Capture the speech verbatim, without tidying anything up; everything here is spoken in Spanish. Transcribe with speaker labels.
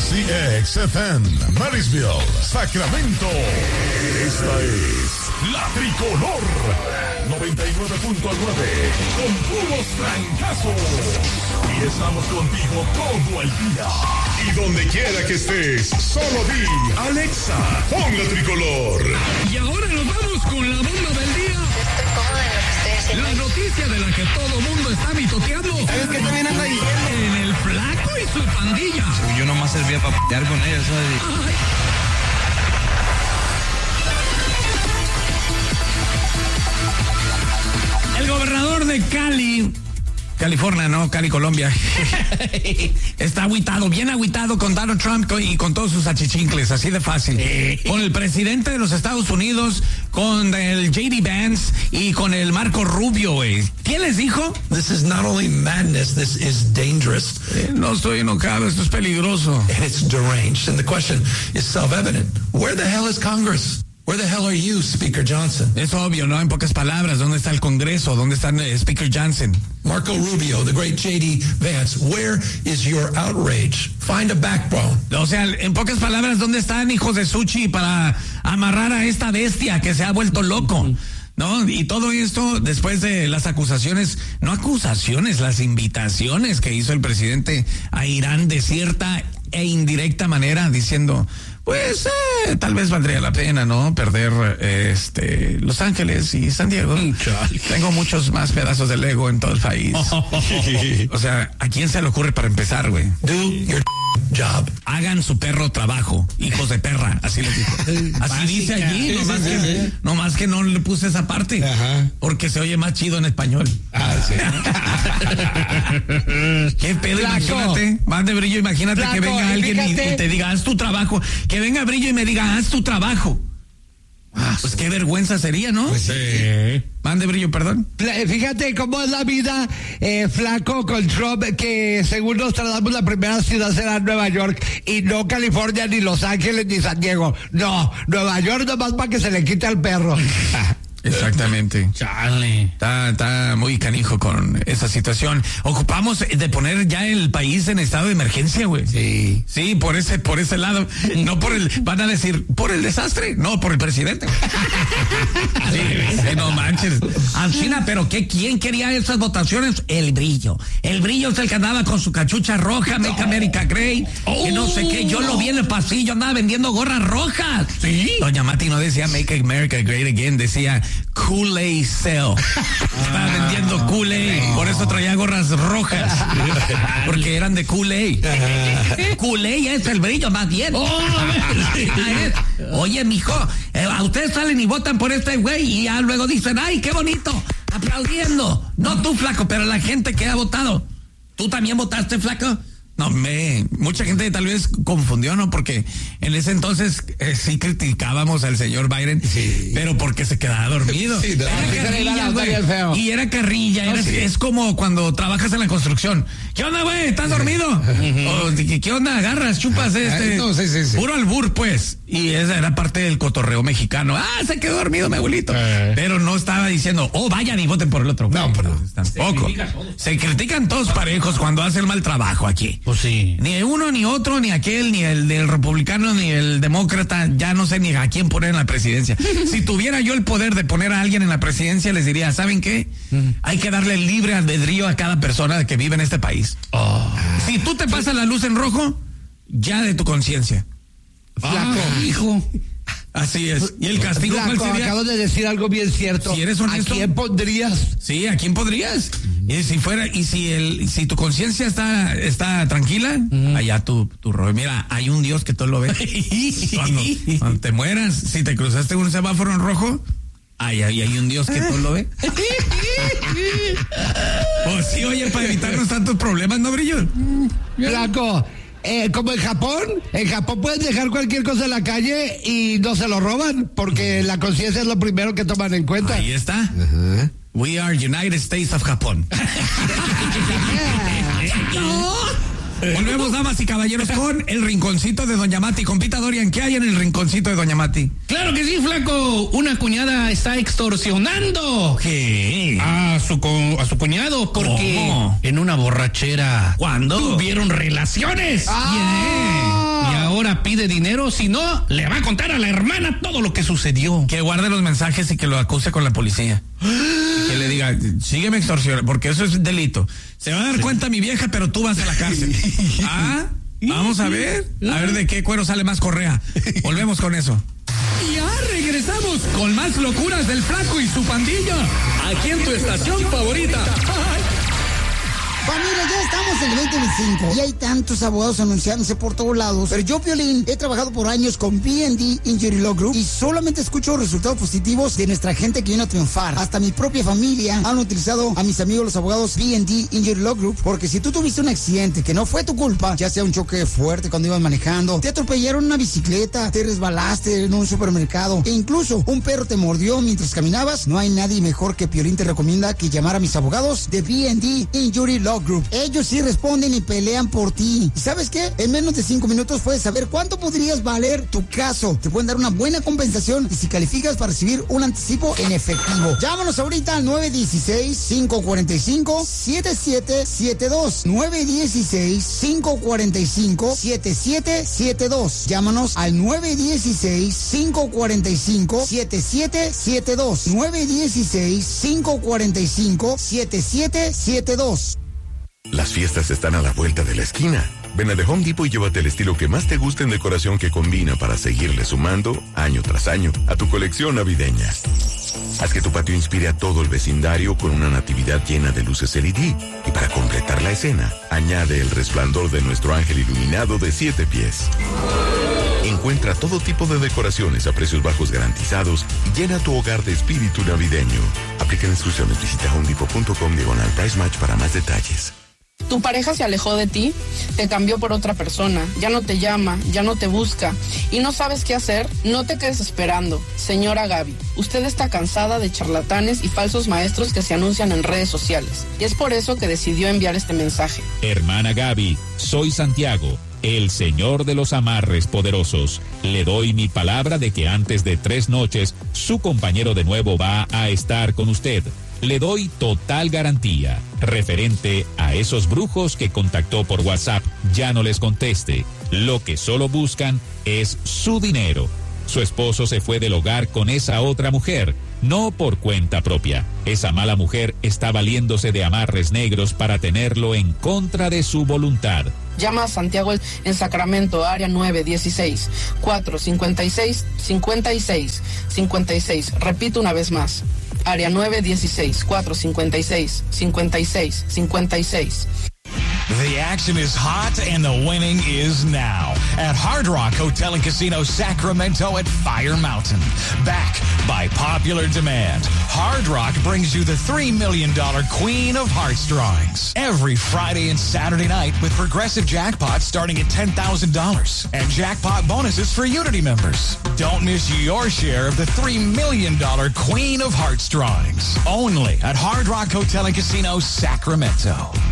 Speaker 1: C X F M, Marysville, Sacramento. Esta es La Tricolor noventa y nueve punto nueve, con puros trancazos. Y estamos contigo todo el día. Y donde quiera que estés, solo di, Alexa, pon La Tricolor.
Speaker 2: Y ahora nos vamos con la bomba del día.
Speaker 3: Estoy cómoda en lo que estoy haciendo.
Speaker 2: La noticia de la que todo mundo está mitoteando.
Speaker 4: ¿Sabes qué también anda diciendo?
Speaker 2: En el flaco y su pandilla.
Speaker 4: Yo nomás servía para p***ar con ella, ¿sabes?
Speaker 2: Ay. El gobernador de Cali, California, no, Cali, Colombia, está agüitado, bien agüitado con Donald Trump y con todos sus achichincles, así de fácil. Con el presidente de los Estados Unidos, con el J D Vance y con el Marco Rubio, güey. ¿Quién les dijo?
Speaker 5: This is not only madness, this is dangerous.
Speaker 2: Eh, no estoy enojado, esto es peligroso.
Speaker 5: And it's deranged. And the question is self-evident. Where the hell is Congress? Where the hell are you, Speaker Johnson?
Speaker 2: Es obvio, ¿no? En pocas palabras, ¿dónde está el Congreso? ¿Dónde está el Speaker Johnson?
Speaker 5: Marco Rubio, the great J D Vance, where is your outrage? Find a backbone.
Speaker 2: O sea, en pocas palabras, ¿dónde están, hijos de Suchi, para amarrar a esta bestia que se ha vuelto loco? ¿No? Y todo esto después de las acusaciones, no acusaciones, las invitaciones que hizo el presidente a Irán de cierta e indirecta manera, diciendo, pues eh, tal vez valdría la pena, ¿no? Perder este Los Ángeles y San Diego. Tengo muchos más pedazos de Lego en todo el país. O sea, ¿a quién se le ocurre para empezar, güey?
Speaker 5: Do your job.
Speaker 2: Hagan su perro trabajo, hijos de perra, así les dijo. Así Básica. Dice allí, nomás, sí, sí, que, sí. nomás que no le puse esa parte. Ajá. Porque se oye más chido en español. Ah, sí. Qué pedo, Flaco. Imagínate, más de Brillo, imagínate Flaco, que venga alguien y, y te diga, haz tu trabajo. Que venga Brillo y me diga, haz tu trabajo. Ah, pues qué vergüenza sería, ¿no? Pues sí. Mande Brillo, perdón.
Speaker 6: Fíjate cómo es la vida, eh, Flaco, con Trump, que según nos tratamos, la primera ciudad será Nueva York y no California, ni Los Ángeles, ni San Diego. No, Nueva York nomás para que se le quite al perro.
Speaker 2: Exactamente.
Speaker 4: Chale.
Speaker 2: Está, está muy canijo con esa situación. Ocupamos de poner ya el país en estado de emergencia, güey.
Speaker 4: Sí.
Speaker 2: Sí, por ese, por ese lado. No por el, van a decir, por el desastre, no, por el presidente. Sí, sí, no manches. Alcina, pero ¿qué, quién quería esas votaciones? El Brillo. El Brillo es el que andaba con su cachucha roja, Make America Great, oh, que no sé qué. Yo lo vi en el pasillo, andaba vendiendo gorras rojas. Sí. Doña Mati no decía Make America Great Again, decía Kool-Aid Sale. Estaba ah, vendiendo Kool-Aid, no. Por eso traía gorras rojas, porque eran de Kool-Aid. Kool-Aid es el Brillo, más bien. Oh, oye, mijo, eh, a ustedes salen y votan por este güey y ya luego dicen, ay, qué bonito, aplaudiendo. No tú, Flaco, pero la gente que ha votado. ¿Tú también votaste, Flaco? No, me, mucha gente tal vez confundió, ¿no? Porque en ese entonces eh, sí criticábamos al señor Biden, sí. Pero porque se quedaba dormido. Sí, no, era carrilla, güey. Y era carrilla, no, era, sí. Es como cuando trabajas en la construcción. ¿Qué onda, güey? ¿Estás dormido? Uh-huh. O, ¿qué, ¿Qué onda? Agarras, chupas este. No, sí, sí, sí. Puro albur, pues. Y esa era parte del cotorreo mexicano. Ah, se quedó dormido mi abuelito. Uh-huh. Pero no estaba diciendo, oh, vayan y voten por el otro. No, pero tampoco. Se, se critican todos parejos cuando hacen mal trabajo aquí.
Speaker 4: Pues sí.
Speaker 2: Ni uno, ni otro, ni aquel, ni el del republicano, ni el demócrata, ya no sé ni a quién poner en la presidencia. Si tuviera yo el poder de poner a alguien en la presidencia, les diría, ¿saben qué? Mm. Hay que darle libre albedrío a cada persona que vive en este país. Oh. Si tú te pasas la luz en rojo, ya de tu conciencia.
Speaker 6: Flaco, ah, hijo.
Speaker 2: Así es. ¿Y el castigo
Speaker 6: Flaco, cuál sería? Acabo de decir algo bien cierto.
Speaker 2: Si eres honesto,
Speaker 6: ¿a quién pondrías?
Speaker 2: Sí, ¿a quién podrías? Mm. Y si fuera, y si el, si tu conciencia está, está tranquila, mm. allá tu, tu rollo. Mira, hay un Dios que todo lo ve. cuando, cuando te mueras, si te cruzaste un semáforo en rojo, ay, ay, hay un Dios que todo lo ve. Pues sí, oye, para evitarnos tantos problemas, ¿no, Brillo?
Speaker 6: Flaco. Eh, como en Japón, en Japón puedes dejar cualquier cosa en la calle y no se lo roban, porque la conciencia es lo primero que toman en cuenta.
Speaker 2: Ahí está. Uh-huh. We are United States of Japón. Volvemos, damas y caballeros, con el rinconcito de Doña Mati. Compita Dorian, ¿qué hay en el rinconcito de Doña Mati?
Speaker 4: Claro que sí, Flaco. Una cuñada está extorsionando
Speaker 2: ¿Qué?
Speaker 4: a su a su cuñado porque ¿Cómo? En una borrachera
Speaker 2: ¿Cuándo?
Speaker 4: tuvieron relaciones.
Speaker 6: Ah,
Speaker 4: ahora pide dinero, si no, le va a contar a la hermana todo lo que sucedió.
Speaker 2: Que guarde los mensajes y que lo acuse con la policía. Y que le diga, sígueme extorsionando, porque eso es delito. Se va a dar sí. cuenta mi vieja, pero tú vas a la cárcel. Ah, vamos a ver, a ver de qué cuero sale más correa. Volvemos con eso.
Speaker 4: Y ya regresamos con más locuras del Flaco y su pandilla. Aquí en tu estación favorita.
Speaker 7: Familia, ya estamos en el veinte veinticinco y hay tantos abogados anunciándose por todos lados. Pero yo, Piolín, he trabajado por años con B and D Injury Law Group y solamente escucho resultados positivos de nuestra gente que viene a triunfar. Hasta mi propia familia han utilizado a mis amigos los abogados B and D Injury Law Group, porque si tú tuviste un accidente que no fue tu culpa, ya sea un choque fuerte cuando ibas manejando, te atropellaron una bicicleta, te resbalaste en un supermercado e incluso un perro te mordió mientras caminabas, no hay nadie mejor que Piolín te recomienda que llamar a mis abogados de B and D Injury Law Group. Ellos sí responden y pelean por ti. ¿Y sabes qué? En menos de cinco minutos puedes saber cuánto podrías valer tu caso. Te pueden dar una buena compensación y si calificas para recibir un anticipo en efectivo. Llámanos ahorita al nueve uno seis, cinco cuatro cinco, siete siete siete dos. nueve uno seis, cinco cuatro cinco, siete siete siete dos. Llámanos al nueve uno seis, cinco cuatro cinco, siete siete siete dos. nueve uno seis, cinco cuatro cinco, siete siete siete dos.
Speaker 8: Las fiestas están a la vuelta de la esquina. Ven a The Home Depot y llévate el estilo que más te guste en decoración que combina para seguirle sumando, año tras año, a tu colección navideña. Haz que tu patio inspire a todo el vecindario con una natividad llena de luces L E D. Y para completar la escena, añade el resplandor de nuestro ángel iluminado de siete pies. Encuentra todo tipo de decoraciones a precios bajos garantizados y llena tu hogar de espíritu navideño. Aplica instrucciones. Visita homedepot punto com diagonal price match para más detalles.
Speaker 9: Tu pareja se alejó de ti, te cambió por otra persona, ya no te llama, ya no te busca y no sabes qué hacer. No te quedes esperando. Señora Gaby, usted está cansada de charlatanes y falsos maestros que se anuncian en redes sociales y es por eso que decidió enviar este mensaje.
Speaker 10: Hermana Gaby, soy Santiago, el señor de los amarres poderosos. Le doy mi palabra de que antes de tres noches su compañero de nuevo va a estar con usted. Le doy total garantía. Referente a esos brujos que contactó por WhatsApp, ya no les conteste. Lo que solo buscan es su dinero. Su esposo se fue del hogar con esa otra mujer, no por cuenta propia. Esa mala mujer está valiéndose de amarres negros para tenerlo en contra de su voluntad.
Speaker 9: Llama a Santiago en Sacramento, área nueve dieciséis, cuatro cincuenta y seis, cincuenta y seis, cincuenta y seis. Repito una vez más. Área nueve dieciséis, cuatro cincuenta y seis, cincuenta y seis, cincuenta y seis.
Speaker 11: The action is hot and the winning is now at Hard Rock Hotel and Casino Sacramento at Fire Mountain. Back by popular demand, Hard Rock brings you the three million dollars Queen of Hearts drawings every Friday and Saturday night with progressive jackpots starting at ten thousand dollars and jackpot bonuses for Unity members. Don't miss your share of the three million dollars Queen of Hearts drawings only at Hard Rock Hotel and Casino Sacramento.